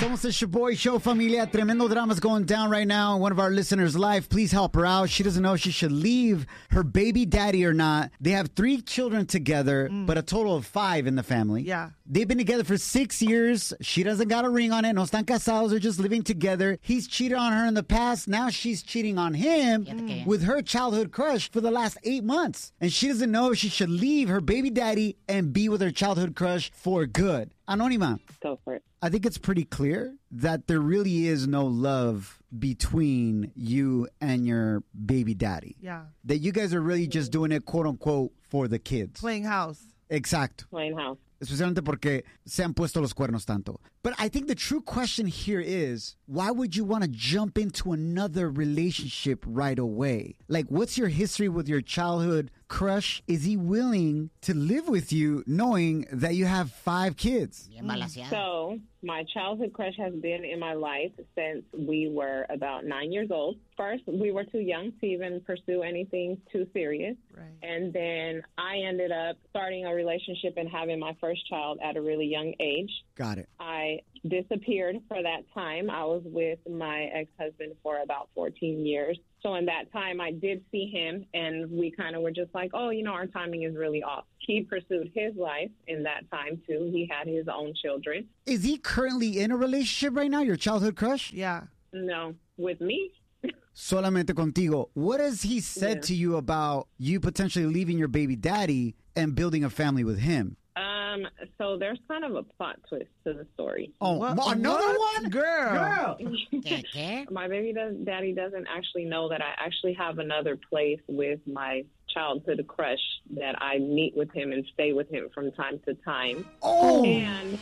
Somos el Shaboy Show, familia. Tremendo drama's going down right now in one of our listeners' life. Please help her out. She doesn't know if she should leave her baby daddy or not. They have 3 children together, but a total of 5 in the family. Yeah. They've been together for 6 years. She doesn't got a ring on it. No están casados. They're just living together. He's cheated on her in the past. Now she's cheating on him with her childhood crush for the last 8 months. And she doesn't know if she should leave her baby daddy and be with her childhood crush for good. Anónima. Go for it. I think it's pretty clear that there really is no love between you and your baby daddy. Yeah. That you guys are really just doing it, quote unquote, for the kids. Playing house. Exacto. Playing house. Especialmente porque se han puesto los cuernos tanto. But I think the true question here is, why would you want to jump into another relationship right away? Like, what's your history with your childhood crush? Is he willing to live with you knowing that you have 5 kids? So, my childhood crush has been in my life since we were about 9 years old. First, we were too young to even pursue anything too serious. Right. And then I ended up starting a relationship and having my first child at a really young age. Got it. I disappeared for that time. I was with my ex-husband for about 14 years. So in that time, I did see him, and we kind of were just like, oh, you know, our timing is really off. He pursued his life in that time, too. He had his own children. Is he currently in a relationship right now, your childhood crush? Yeah. No, with me. Solamente contigo. What has he said Yeah. to you about you potentially leaving your baby daddy and building a family with him? So there's kind of a plot twist to the story. Oh, another one? Girl. My baby daddy doesn't actually know that I actually have another place with my childhood crush that I meet with him and stay with him from time to time. Oh! And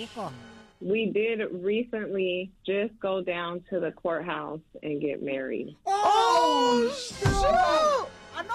we did recently just go down to the courthouse and get married. Oh, shoot!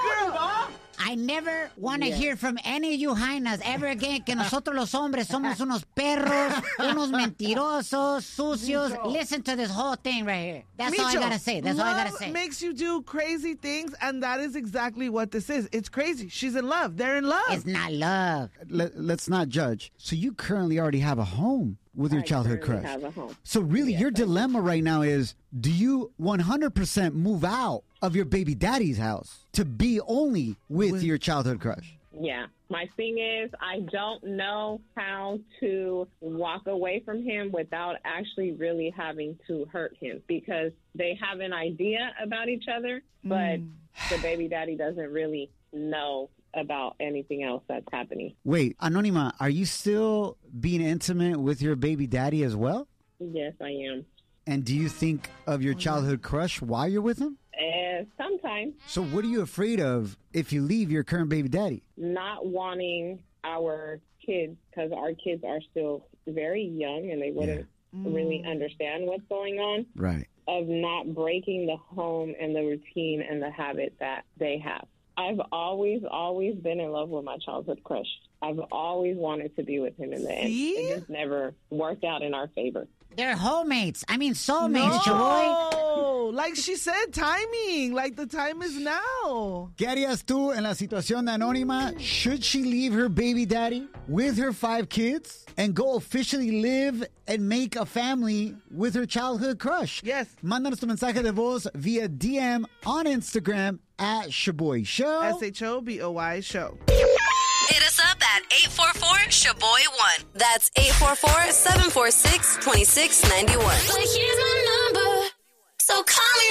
I never want to hear from any of you hyenas ever again que nosotros los hombres somos unos perros, unos mentirosos, sucios. Listen to this whole thing right here. That's all I gotta say. That's all I gotta say. Love makes you do crazy things, and that is exactly what this is. It's crazy. She's in love. They're in love. It's not love. Let's not judge. So you currently already have a home with your childhood crush. I have a home. So really, Yes, your I do. dilemma right now is, do you 100% move out of your baby daddy's house to be only with your childhood crush? Yeah. My thing is, I don't know how to walk away from him without actually really having to hurt him, because they have an idea about each other, but the baby daddy doesn't really know about anything else that's happening. Wait, Anónima, are you still being intimate with your baby daddy as well? Yes, I am. And do you think of your childhood crush while you're with him? Sometimes So what are you afraid of if you leave your current baby daddy? not wanting our kids, because our kids are still very young and they wouldn't really understand what's going on, Right. of not breaking the home and the routine and the habit that they have. I've always been in love with my childhood crush. I've always wanted to be with him in the end. See? It just never worked out in our favor. They're wholemates. I mean, soulmates, Chaboy. No, like she said, timing. Like the time is now. ¿Qué harías tú en la situación de Anónima? Should she leave her baby daddy with her 5 kids and go officially live and make a family with her childhood crush? Yes. Mándanos tu mensaje de voz via DM on Instagram at Shaboy Show. SHOBOY show. Hit us up at 844-SHABOY1. That's 844-746-2691. But here's my